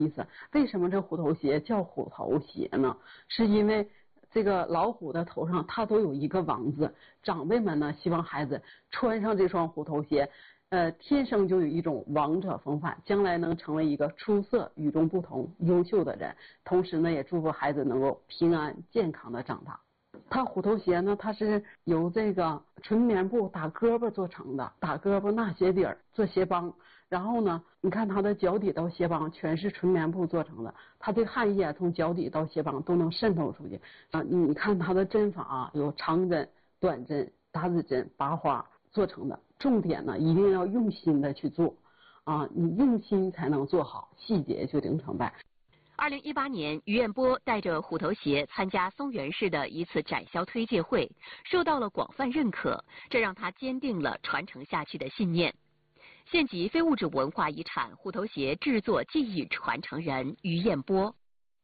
意思。为什么这虎头鞋叫虎头鞋呢？是因为这个老虎的头上它都有一个王字，长辈们呢希望孩子穿上这双虎头鞋，天生就有一种王者风范，将来能成为一个出色、与众不同、优秀的人。同时呢，也祝福孩子能够平安健康的长大。它虎头鞋呢，它是由这个纯棉布打胳膊做成的，打胳膊纳鞋底儿做鞋帮。然后呢，你看它的脚底到鞋帮全是纯棉布做成的，它这汗液从脚底到鞋帮都能渗透出去啊。你看它的针法啊，有长针、短针、打子针、拔花做成的。重点呢，一定要用心的去做啊，你用心才能做好，细节决定成败。 2018年，于彦波带着虎头鞋参加松原市的一次展销推介会，受到了广泛认可，这让他坚定了传承下去的信念。县级非物质文化遗产虎头鞋制作技艺传承人于彦波。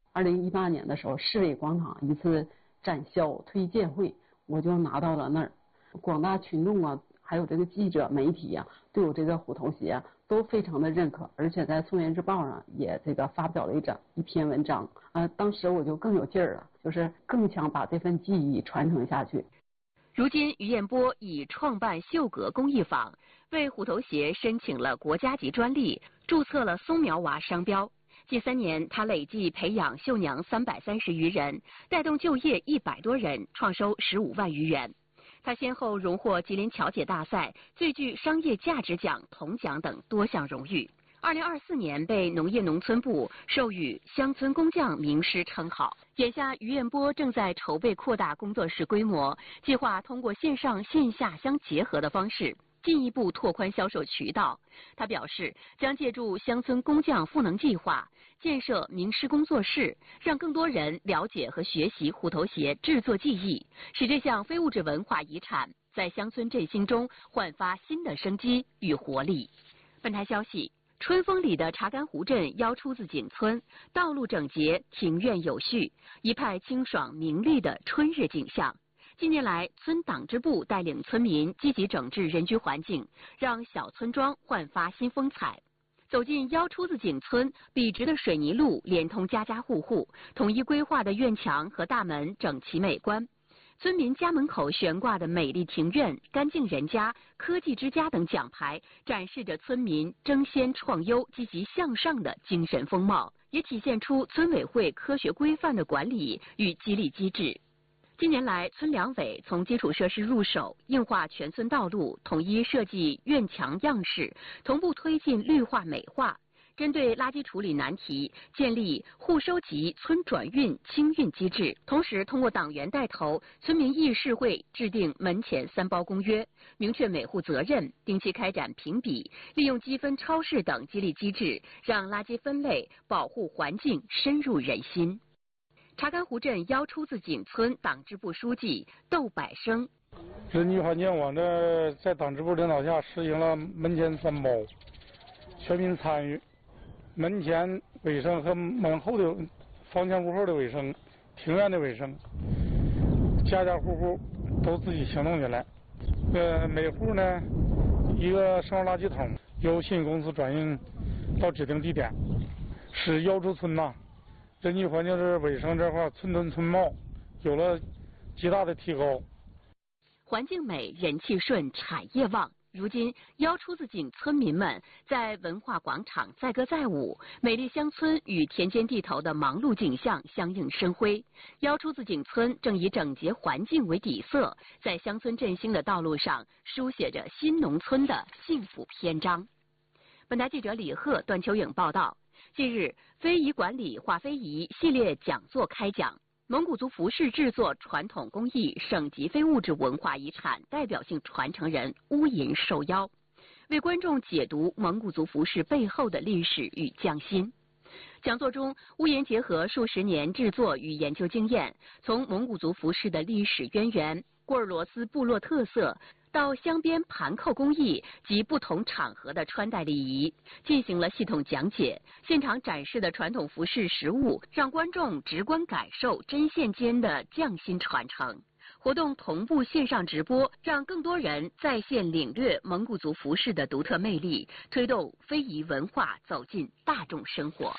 2018年的时候，市委广场一次展销推介会，我就拿到了那儿，广大群众啊，还有这个记者媒体啊，对我这个虎头鞋都非常的认可，而且在松原日报上也这个发表了一篇文章，当时我就更有劲儿了，就是更想把这份技艺传承下去。 如今，于彦波已创办绣格工艺坊，为虎头鞋申请了国家级专利，注册了松苗娃商标。近3年，他累计培养绣娘330余人，带动就业100多人，创收15万余元。他先后荣获吉林巧姐大赛最具商业价值奖铜奖等多项荣誉。2024年被农业农村部授予乡村工匠名师称号。眼下，于彦波正在筹备扩大工作室规模，计划通过线上线下相结合的方式，进一步拓宽销售渠道。他表示，将借助乡村工匠赋能计划，建设名师工作室，让更多人了解和学习虎头鞋制作技艺，使这项非物质文化遗产在乡村振兴中焕发新的生机与活力。本台消息。春风里的查干湖镇腰出自井村，道路整洁，庭院有序，一派清爽明丽的春日景象。近年来，村党支部带领村民积极整治人居环境，让小村庄焕发新风采。走进腰出自井村，笔直的水泥路连通家家户户，统一规划的院墙和大门整齐美观。村民家门口悬挂的美丽庭院、干净人家、科技之家等奖牌，展示着村民争先创优、积极向上的精神风貌，也体现出村委会科学规范的管理与激励机制。近年来，村两委从基础设施入手，硬化全村道路，统一设计院墙样式，同步推进绿化美化。针对垃圾处理难题，建立户收集、村转运、清运机制，同时通过党员带头，村民议事会制定门前3包公约，明确每户责任，定期开展评比，利用积分超市等激励机制，让垃圾分类、保护环境深入人心。查干湖镇腰出自井村党支部书记窦百生： 人居环境我呢在党支部领导下实行了门前3包，全民参与。门前卫生和门后的房前屋后的卫生、庭院的卫生，家家户户都自己行动起来。每户呢一个生活垃圾桶，由信息公司转运到指定地点，使腰出村人居环境是卫生这块村敦村貌有了极大的提高。 环境美，人气顺，产业旺。如今，腰出自井村民们在文化广场载歌载舞，美丽乡村与田间地头的忙碌景象相映生辉。腰出自井村正以整洁环境为底色，在乡村振兴的道路上书写着新农村的幸福篇章。本台记者李贺、段秋颖报道。近日，非遗管理化非遗系列讲座开讲。蒙古族服饰制作传统工艺省级非物质文化遗产代表性传承人乌银受邀，为观众解读蒙古族服饰背后的历史与匠心。讲座中，乌银结合数十年制作与研究经验，从蒙古族服饰的历史渊源、郭尔罗斯部落特色到镶边盘扣工艺及不同场合的穿戴礼仪，进行了系统讲解。现场展示的传统服饰实物，让观众直观感受针线间的匠心传承。活动同步线上直播，让更多人在线领略蒙古族服饰的独特魅力，推动非遗文化走进大众生活。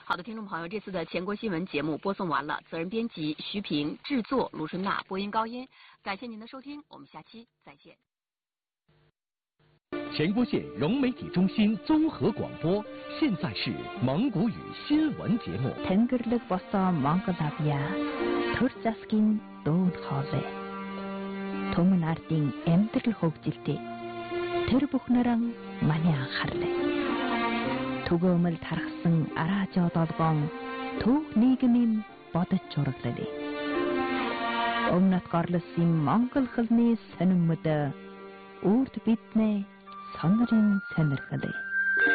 好的，听众朋友，这次的全国新闻节目播送完了，责任编辑徐平，制作卢春娜，播音高音。感谢您的收听，我们下期再见。 前郭县融媒体中心综合广播，现在是蒙古语新闻节目。 Тэнгэрлэг босоо Монгол авьяа төр засгийн дүүн хоолой. Түмэн ардын амьдрал хөгжилтэй. Тэр бүхнэрэн маний анхаарлаа. Түгөөмөл тархсан араажоо долгоон төв нийгмийн бодож зураглалаа. Өмнөд горлосын монгол хэлний сонирмод үрд биднээ сонирын сонирхлаа.